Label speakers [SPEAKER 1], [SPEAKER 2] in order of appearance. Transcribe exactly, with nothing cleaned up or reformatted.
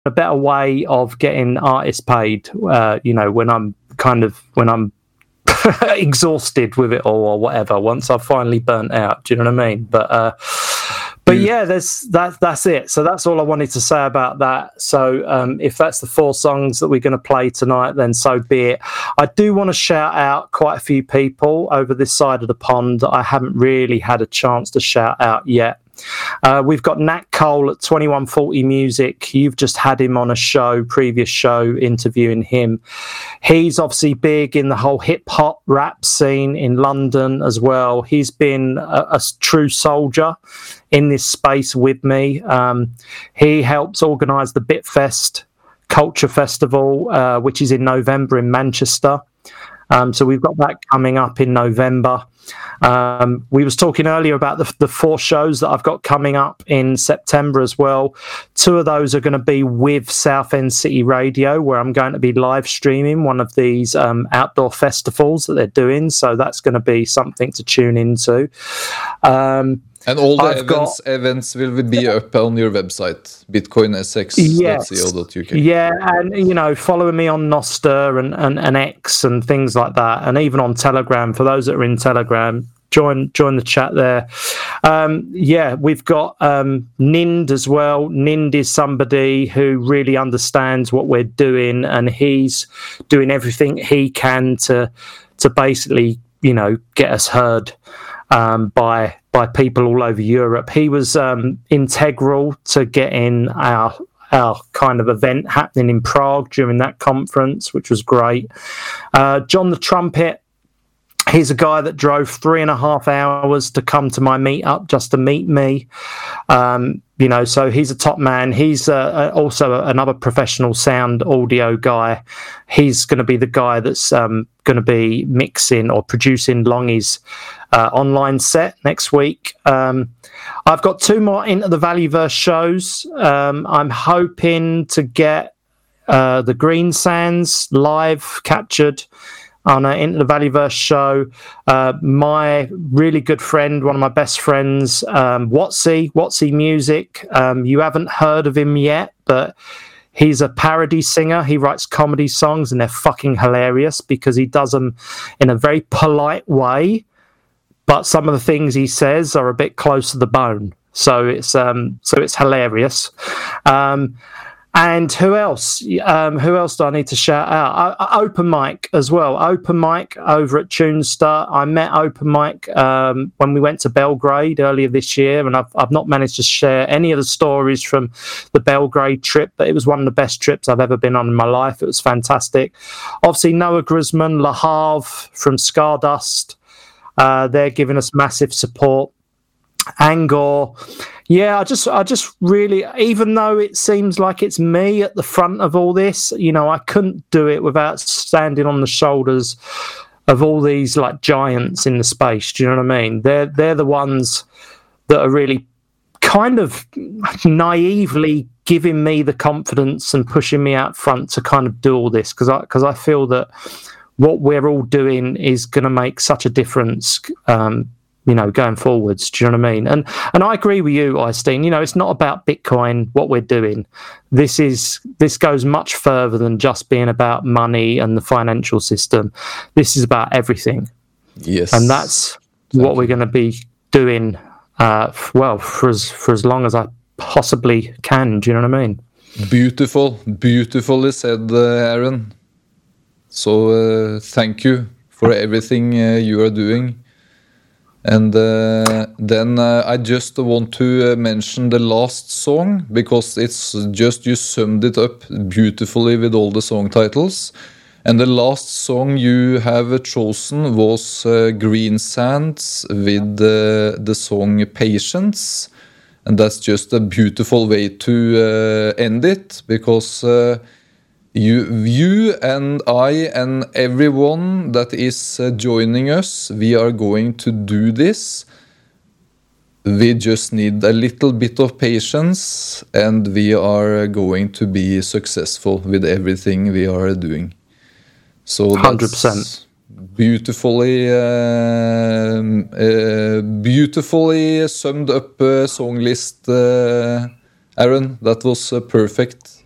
[SPEAKER 1] a better way of getting artists paid. Uh, you know, when I'm kind of when I'm exhausted with it all or whatever. Once I've finally burnt out, do you know what I mean? But uh, but yeah, there's that. That's it. So that's all I wanted to say about that. So um, if that's the four songs that we're going to play tonight, then so be it. I do want to shout out quite a few people over this side of the pond that I haven't really had a chance to shout out yet. Uh, we've got Nat Cole at twenty-one forty Music. You've just had him on a show, previous show, interviewing him. He's obviously big in the whole hip-hop rap scene in London as well. He's been a, a true soldier in this space with me. Um, he helps organise the Bitfest Culture Festival, uh, which is in November in Manchester. Um, so we've got that coming up in November. Um, we was talking earlier about the, the four shows that I've got coming up in September as well. Two of those are going to be with Southend City Radio, where I'm going to be live streaming one of these um, outdoor festivals that they're doing. So that's going to be something to tune into. Um,
[SPEAKER 2] And all the
[SPEAKER 1] I've
[SPEAKER 2] events got, events will be up on your website, bitcoin s x dot co dot u k.
[SPEAKER 1] Yes. Yeah, and you know, following me on Nostr and, and, and X and things like that, and even on Telegram. For those that are in Telegram, join join the chat there. Um, yeah, we've got um, Nind as well. Nind is somebody who really understands what we're doing, and he's doing everything he can to to basically, you know, get us heard um, by. by people all over Europe. He was um, integral to getting our our kind of event happening in Prague during that conference, which was great. Uh, John the Trumpet, he's a guy that drove three and a half hours to come to my meetup just to meet me. Um, you know, so he's a top man. He's uh, also another professional sound audio guy. He's going to be the guy that's um, going to be mixing or producing Longy's uh, online set next week. Um, I've got two more Into the Valleyverse shows. Um, I'm hoping to get uh, the Green Sands live captured on an Into the Valleyverse show. Uh, my really good friend, one of my best friends, um, Watsy, Watsy Music. Um, you haven't heard of him yet, but he's a parody singer. He writes comedy songs, and they're fucking hilarious because he does them in a very polite way, but some of the things he says are a bit close to the bone. So it's um, so it's hilarious. Um, And who else? Um, who else do I need to shout out? I, I, Open Mic as well. Open Mic over at Tunestar. I met Open Mic um, when we went to Belgrade earlier this year, and I've, I've not managed to share any of the stories from the Belgrade trip, but it was one of the best trips I've ever been on in my life. It was fantastic. Obviously, Noah Grisman, Le Havre from Stardust. Uh, they're giving us massive support. Angor. Yeah, I just, I just really, even though it seems like it's me at the front of all this, you know, I couldn't do it without standing on the shoulders of all these like giants in the space. Do you know what I mean? They're they're the ones that are really kind of naively giving me the confidence and pushing me out front to kind of do all this, because I because I feel that what we're all doing is going to make such a difference. Um, you know, going forwards, do you know what I mean? And and I agree with you, Eystein. You know, it's not about Bitcoin, what we're doing. This is this goes much further than just being about money and the financial system. This is about everything.
[SPEAKER 2] Yes.
[SPEAKER 1] And that's Thank what you. We're going to be doing, uh, f- well, for as, for as long as I possibly can. Do you know what I mean?
[SPEAKER 2] Beautiful. Beautifully said, uh, Aaron. So uh, thank you for everything uh, you are doing. And uh, then uh, I just want to uh, mention the last song, because it's just, you summed it up beautifully with all the song titles. And the last song you have chosen was uh, Green Sands with uh, the song Patience. And that's just a beautiful way to uh, end it, because uh, You, you and I and everyone that is uh, joining us, we are going to do this. We just need a little bit of patience, and we are going to be successful with everything we are doing. So
[SPEAKER 1] one hundred percent.
[SPEAKER 2] Beautifully, uh, uh, beautifully summed up uh, song list, uh, Aaron. That was uh, perfect.